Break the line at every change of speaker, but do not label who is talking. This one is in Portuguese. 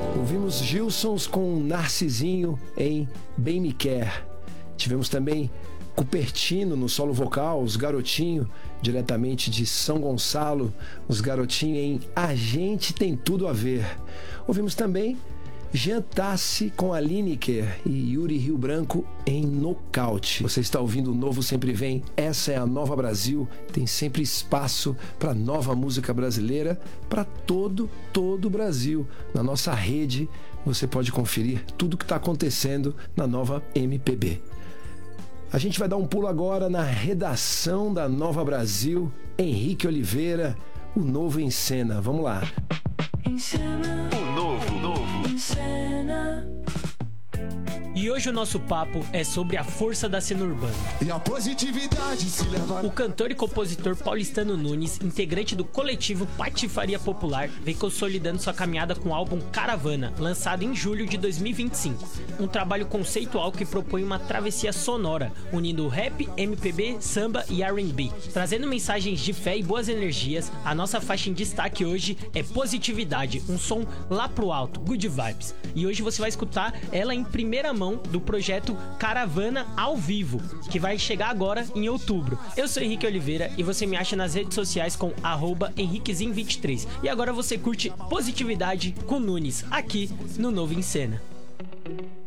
Ouvimos Gilsons com Narcisinho em Bem Me Quer. Tivemos também Cupertino no solo vocal, Os Garotinho, diretamente de São Gonçalo, Os Garotinho em A Gente Tem Tudo a Ver. Ouvimos também Jean Tassi com a Lineker e Yuri Rio Branco em Nocaute. Você está ouvindo o Novo Sempre Vem, essa é a Nova Brasil, tem sempre espaço para nova música brasileira, para todo o Brasil. Na nossa rede você pode conferir tudo que está acontecendo na Nova MPB. A gente vai dar um pulo agora na redação da Nova Brasil. Henrique Oliveira, o Novo em Cena. Vamos lá.
O Novo.
E hoje o nosso papo é sobre a força da cena urbana.
E a positividade se leva.
O cantor e compositor paulistano Nunes, integrante do coletivo Patifaria Popular, vem consolidando sua caminhada com o álbum Caravana, lançado em julho de 2025. Um trabalho conceitual que propõe uma travessia sonora, unindo rap, MPB, samba e R&B. Trazendo mensagens de fé e boas energias, a nossa faixa em destaque hoje é Positividade, um som lá pro alto, good vibes. E hoje você vai escutar ela em primeira mão do projeto Caravana ao vivo, que vai chegar agora em outubro. Eu sou Henrique Oliveira e você me acha nas redes sociais com @henriquezinho23. E agora você curte Positividade com Nunes, aqui no Novo em Cena.